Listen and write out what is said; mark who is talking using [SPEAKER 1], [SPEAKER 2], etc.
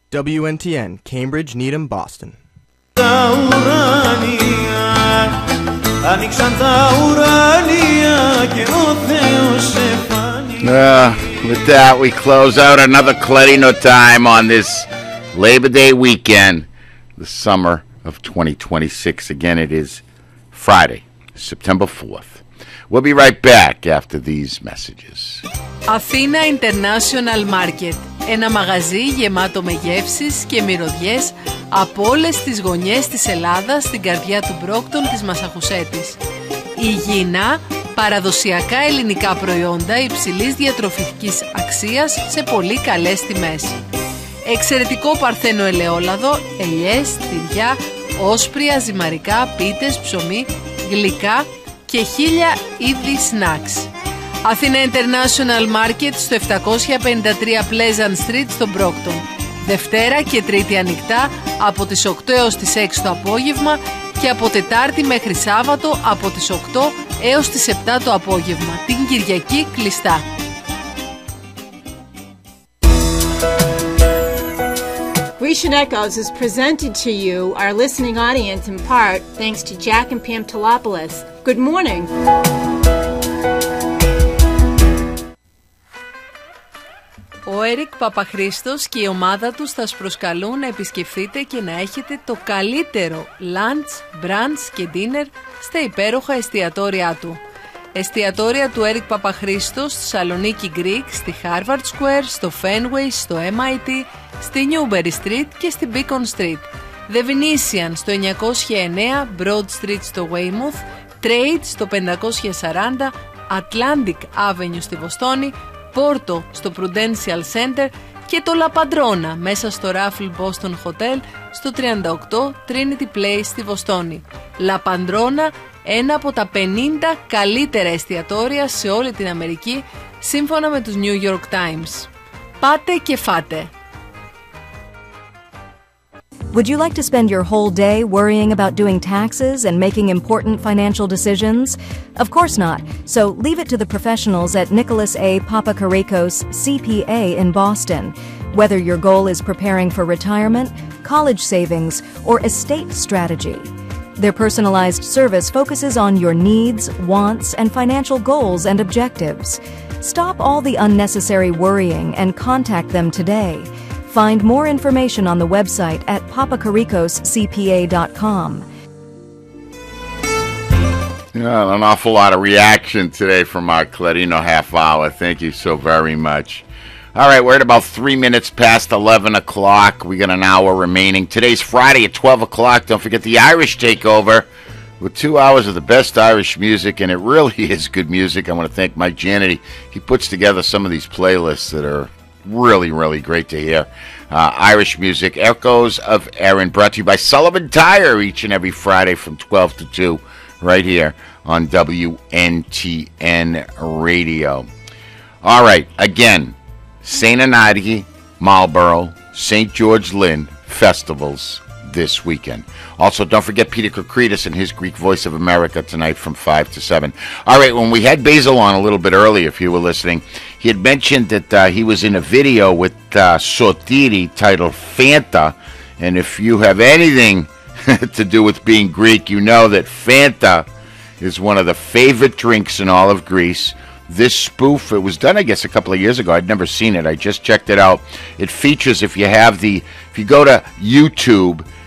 [SPEAKER 1] WNTN, Cambridge, Needham, Boston.
[SPEAKER 2] With that, we close out another Clarino time on this Labor Day weekend, the summer of 2026. Again, it is Friday, September 4th. We'll be right back after these messages.
[SPEAKER 3] Αθήνα International Market. Ένα μαγαζί γεμάτο με γεύσεις και μυρωδιές από όλες τις γωνιές της Ελλάδας στην καρδιά του Μπρόκτον της Μασαχουσέτης. Υγιεινά, παραδοσιακά ελληνικά προϊόντα υψηλής διατροφικής αξίας σε πολύ καλές τιμές. Εξαιρετικό παρθένο ελαιόλαδο, ελιές, τυριά, όσπρια, ζυμαρικά, πίτες, ψωμί, γλυκά και 1000 είδη σνακς. Αθήνα International Market στο 753 Pleasant Street στο Μπρόκτον. Δευτέρα και Τρίτη ανοιχτά από τις 8 έως τις 6 το απόγευμα και από Τετάρτη μέχρι Σάββατο από τις 8 έως τις 7 το απόγευμα. Την Κυριακή κλειστά.
[SPEAKER 4] Grecian Echoes is presented to you, our listening audience, in part thanks to Jack and Pam Tolopoulos. Good morning.
[SPEAKER 3] Ο Έρικ Παπαχρήστος και η ομάδα τους θα σας προσκαλούν να επισκεφθείτε και να έχετε το καλύτερο lunch, brunch και dinner στα υπέροχα εστιατόρια του. Εστιατόρια του Έρικ Παπαχρήστος στη Σαλονίκη Greek, στη Harvard Square, στο Fenway, στο MIT, στη Newbury Street και στη Beacon Street. The Venetian στο 909, Broad Street στο Weymouth, Trade στο 540, Atlantic Avenue στη Βοστόνη, Πόρτο στο Prudential Center και το La Padrona μέσα στο Raffle Boston Hotel στο 38 Trinity Place στη Βοστόνη. La Padrona, ένα από τα 50 καλύτερα εστιατόρια σε όλη την Αμερική σύμφωνα με τους New York Times. Πάτε και φάτε!
[SPEAKER 5] Would you like to spend your whole day worrying about doing taxes and making important financial decisions? Of course not. So leave it to the professionals at Nicholas A. Papakarikos, CPA in Boston. Whether your goal is preparing for retirement, college savings, or estate strategy, their personalized service focuses on your needs, wants, and financial goals and objectives. Stop all the unnecessary worrying and contact them today. Find more information on the website at papakarikoscpa.com.
[SPEAKER 2] Yeah, an awful lot of reaction today from our Clarino half hour. Thank you so very much. All right, we're at about 3 minutes past 11 o'clock. We got an hour remaining. Today's Friday at 12 o'clock. Don't forget the Irish Takeover with 2 hours of the best Irish music, and it really is good music. I want to thank Mike Janity. He puts together some of these playlists that are really, really great to hear. Irish music, Echoes of Erin, brought to you by Sullivan Tire each and every Friday from 12 to 2, right here on WNTN Radio. All right, again, St. Anarchy, Marlborough, St. George Lynn festivals this weekend. Also, don't forget Peter Kokridis and his Greek Voice of America tonight from 5 to 7. All right, when we had Basil on a little bit early, if you were listening, he had mentioned that he was in a video with Sotiri titled Fanta. And if you have anything to do with being Greek, you know that Fanta is one of the favorite drinks in all of Greece. This spoof, it was done, I guess, a couple of years ago. I'd never seen it. I just checked it out. It features, if you go to YouTube